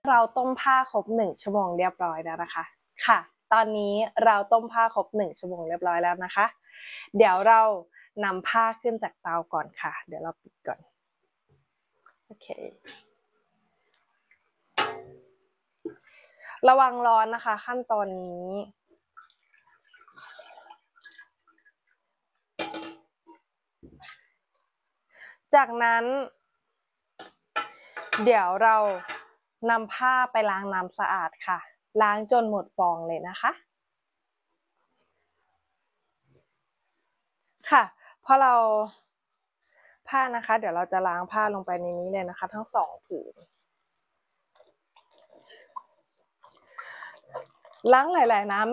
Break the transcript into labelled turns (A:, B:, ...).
A: เราต้มผ้าครบ1 ชั่วโมงเรียบร้อยแล้วนะคะค่ะตอนนี้เราต้มผ้าครบ1 ชั่วโมงเรียบร้อยแล้วนะคะเดี๋ยวเรานำผ้าขึ้นจากเตาก่อนค่ะเดี๋ยวเราปิดก่อนโอเคระวังร้อนนะคะขั้นตอนนี้จากนั้นเดี๋ยวเรานำผ้าไปล้างน้ำสะอาดค่ะล้างจนหมดฟองเลยนะคะค่ะพอเราผ้านะคะเดี๋ยวเราจะล้างผ้าลงไปในนี้เลยนะคะทั้ง2 ผืนล้างหลายๆน้ำ